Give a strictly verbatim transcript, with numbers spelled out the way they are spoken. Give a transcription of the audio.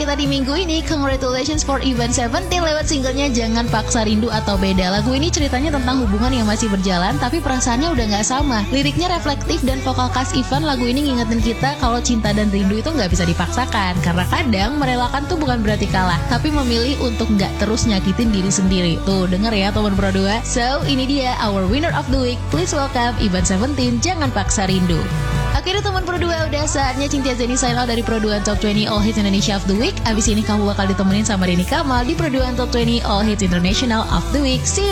kita di minggu ini. Congratulations for Ivan Seventeen lewat singlenya Jangan Paksa Rindu atau Beda. Lagu ini ceritanya tentang hubungan yang masih berjalan tapi perasaannya udah gak sama. Liriknya reflektif dan vokal khas Ivan lagu ini ngingetin kita kalau cinta dan rindu itu gak bisa dipaksakan. Karena kadang merelakan tuh bukan berarti kalah, tapi memilih untuk gak terus nyakitin diri sendiri. Tuh denger ya teman Pro dua. So ini dia our winner of the week. Please welcome Ivan Seventeen Jangan Paksa Rindu. Akhirnya teman Pro dua, udah saatnya Cynthia Zeni sign out dari Pro dua Top dua puluh All Hits Indonesia of the Week. Abis ini kamu bakal ditemenin sama Denny Kamal di Pro dua Top dua puluh All Hits International of the Week. See you.